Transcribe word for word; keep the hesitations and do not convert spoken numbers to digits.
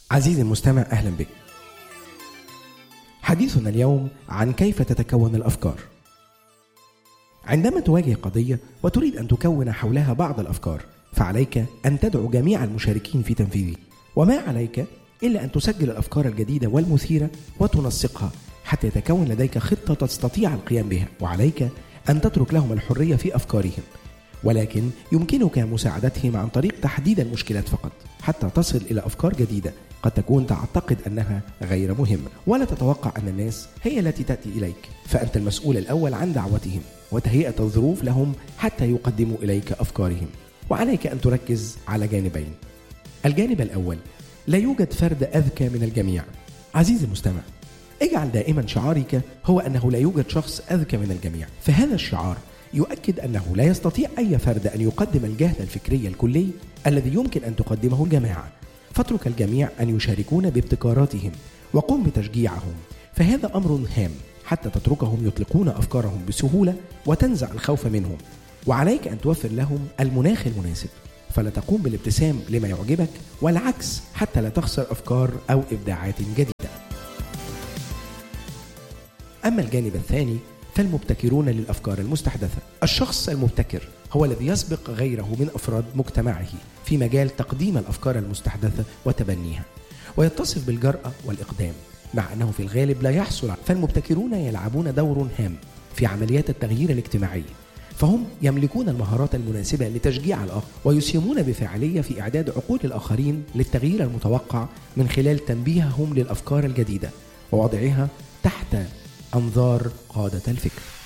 عزيزي المستمع، أهلا بك. حديثنا اليوم عن كيف تتكون الأفكار. عندما تواجه قضية وتريد أن تكون حولها بعض الأفكار، فعليك أن تدعو جميع المشاركين في تنفيذه، وما عليك إلا أن تسجل الأفكار الجديدة والمثيرة وتنسقها حتى يتكون لديك خطة تستطيع القيام بها، وعليك أن تترك لهم الحرية في أفكارهم، ولكن يمكنك مساعدتهم عن طريق تحديد المشكلات فقط حتى تصل إلى أفكار جديدة قد تكون تعتقد أنها غير مهمة، ولا تتوقع أن الناس هي التي تأتي إليك، فأنت المسؤول الأول عن دعوتهم وتهيئة الظروف لهم حتى يقدموا إليك أفكارهم. وعليك أن تركز على جانبين. الجانب الأول: لا يوجد فرد أذكى من الجميع. عزيزي المستمع، اجعل دائما شعارك هو أنه لا يوجد شخص أذكى من الجميع، فهذا الشعار يؤكد أنه لا يستطيع أي فرد أن يقدم الجهد الفكري الكلي الذي يمكن أن تقدمه الجماعة، فاترك الجميع أن يشاركون بابتكاراتهم وقم بتشجيعهم، فهذا أمر هام حتى تتركهم يطلقون أفكارهم بسهولة وتنزع الخوف منهم. وعليك أن توفر لهم المناخ المناسب، فلا تقوم بالابتسام لما يعجبك والعكس حتى لا تخسر أفكار أو إبداعات جديدة. أما الجانب الثاني فالمبتكرون للأفكار المستحدثة. الشخص المبتكر هو الذي يسبق غيره من أفراد مجتمعه في مجال تقديم الأفكار المستحدثة وتبنيها، ويتصف بالجرأة والإقدام، مع أنه في الغالب لا يحصل. فالمبتكرون يلعبون دور هام في عمليات التغيير الاجتماعي، فهم يملكون المهارات المناسبة لتشجيع الآخر، ويسهمون بفاعلية في إعداد عقول الآخرين للتغيير المتوقع من خلال تنبيههم للأفكار الجديدة ووضعها تحت أنظار قادة الفكر.